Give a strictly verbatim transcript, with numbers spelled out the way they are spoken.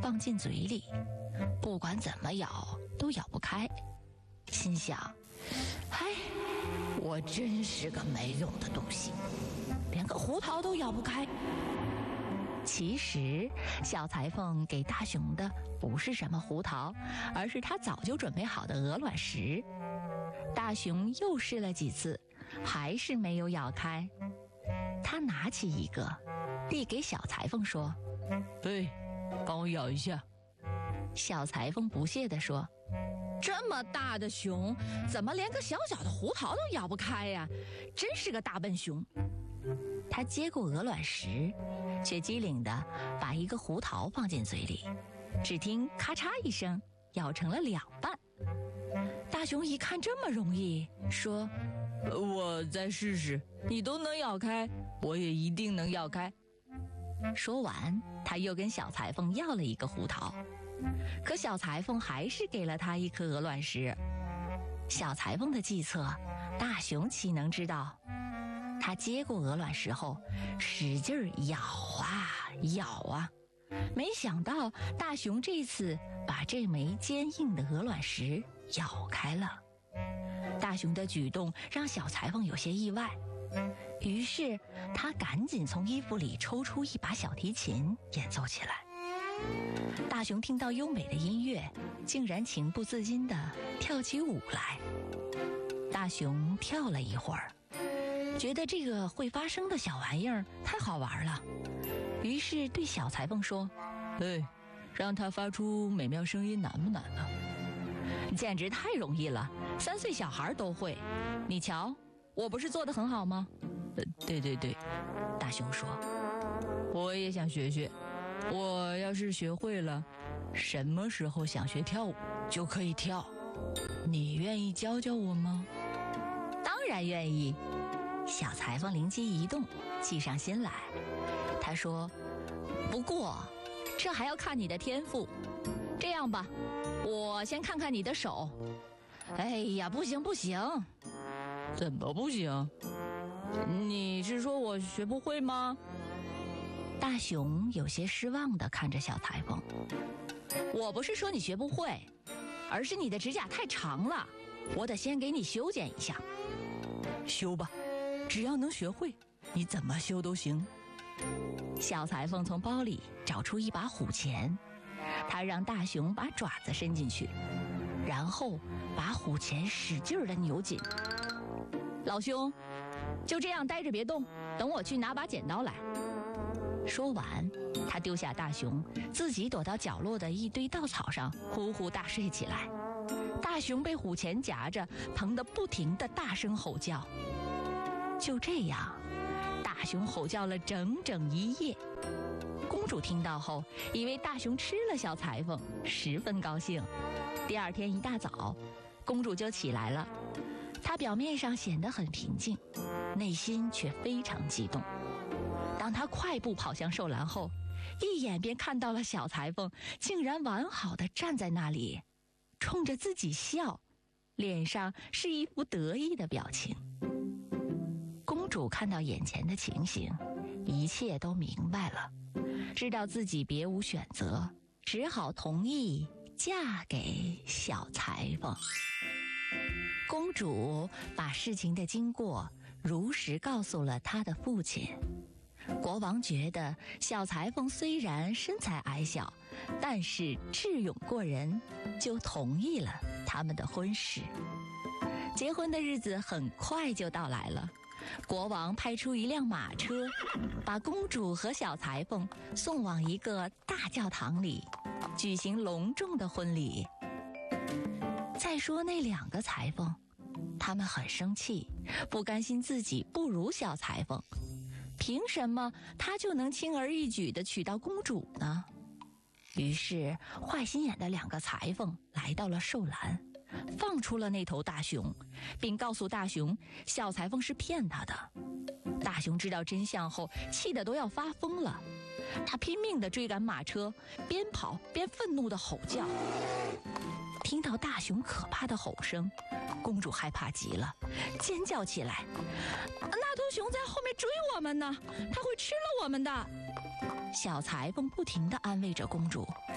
放进嘴里，不管怎么咬都咬不开，心想：嗨，我真是个没用的东西，连个胡桃都咬不开。其实小裁缝给大熊的不是什么胡桃，而是他早就准备好的鹅卵石。大熊又试了几次，还是没有咬开。他拿起一个递给小裁缝说： 嘿，帮我咬一下。 小裁缝不屑地说：这么大的熊，怎么连个小小的胡桃都咬不开呀？真是个大笨熊。他接过鹅卵石，却机灵地把一个胡桃放进嘴里，只听咔嚓一声，咬成了两半。大熊一看这么容易，说： 我再试试，你都能咬开，我也一定能咬开。 说完，他又跟小裁缝要了一个胡桃，可小裁缝还是给了他一颗鹅卵石。小裁缝的计策，大熊岂能知道？他接过鹅卵石后，使劲儿咬啊咬啊，没想到大熊这次把这枚坚硬的鹅卵石咬开了。大熊的举动让小裁缝有些意外，于是他赶紧从衣服里抽出一把小提琴演奏起来。大熊听到优美的音乐，竟然情不自禁地跳起舞来。大熊跳了一会儿，觉得这个会发声的小玩意儿太好玩了，于是对小裁缝说： 嘿，让它发出美妙声音难不难呢？ 简直太容易了，三岁小孩都会。你瞧，我不是做得很好吗？ 呃，对对对， 大熊说。 我也想学学，我要是学会了，什么时候想学跳舞就可以跳。你愿意教教我吗？ 当然愿意。小裁缝灵机一动，计上心来。他说：不过这还要看你的天赋。这样吧，我先看看你的手。哎呀，不行不行。 怎么不行？你是说我学不会吗？ 大熊有些失望地看着小裁缝。我不是说你学不会，而是你的指甲太长了，我得先给你修剪一下。 修吧，只要能学会，你怎么修都行。 小裁缝从包里找出一把虎钳，他让大熊把爪子伸进去，然后把虎钳使劲地扭紧。老兄，就这样待着别动，等我去拿把剪刀来。说完，他丢下大熊，自己躲到角落的一堆稻草上，呼呼大睡起来。大熊被虎钳夹着，疼得不停地大声吼叫。就这样，大熊吼叫了整整一夜。公主听到后，以为大熊吃了小裁缝，十分高兴。第二天一大早，公主就起来了。她表面上显得很平静，内心却非常激动。当她快步跑向寿篮后，一眼便看到了小裁缝竟然完好地站在那里，冲着自己笑，脸上是一副得意的表情。公主看到眼前的情形，一切都明白了，知道自己别无选择，只好同意嫁给小裁缝。公主把事情的经过如实告诉了她的父亲。国王觉得小裁缝虽然身材矮小，但是智勇过人，就同意了他们的婚事。结婚的日子很快就到来了，国王派出一辆马车，把公主和小裁缝送往一个大教堂里，举行隆重的婚礼。再说那两个裁缝，他们很生气，不甘心自己不如小裁缝，凭什么他就能轻而易举地娶到公主呢？于是坏心眼的两个裁缝来到了寿篮，放出了那头大熊，并告诉大熊小裁缝是骗他的。大熊知道真相后，气得都要发疯了，他拼命地追赶马车，边跑边愤怒地吼叫。听到大熊可怕的吼声，公主害怕极了，尖叫起来：那头熊在后面追我们呢，它会吃了我们的。小裁缝不停地安慰着公主，